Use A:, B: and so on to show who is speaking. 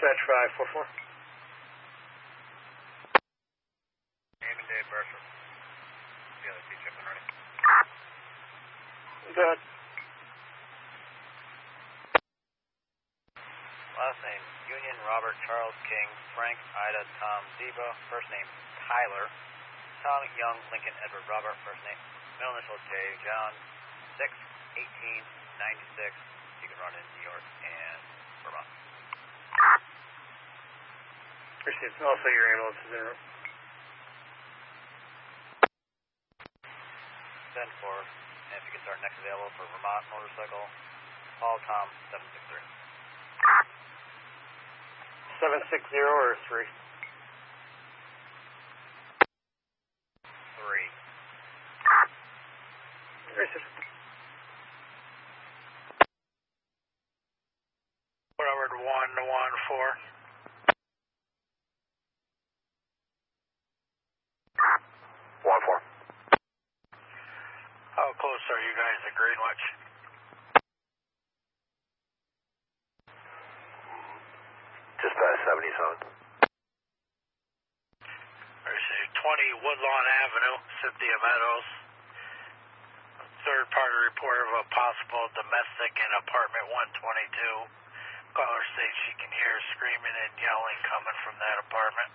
A: Dispatch 544.
B: Name and Dave Bertram. The other two chip and ready.
A: Go ahead.
B: Last name, Union Robert Charles King, Frank Ida Tom Zebo, first name Tyler, Tom Young Lincoln Edward Robert, first name, middle initial J, John, 6/18/96. You can run in New York and Vermont.
A: Received. Also, your ambulance is in route.
B: Send for, and if you can start next available for Vermont motorcycle, call Tom 763.
A: 760 or 3?
B: 3.
A: Received.
C: Over to 114.
B: 1-4.
C: How close are you guys to Greenwich?
B: Just past 77.
C: Received 20 Woodlawn Avenue, Cynthia Meadows. Third party report of a possible domestic in apartment 122. Caller states she can hear screaming and yelling coming from that apartment.